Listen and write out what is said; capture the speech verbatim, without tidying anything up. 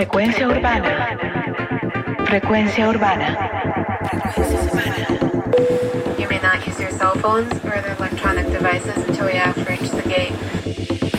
Frecuencia urbana. Frecuencia urbana. You may not use your cell phones or other electronic devices until we have reached the gate.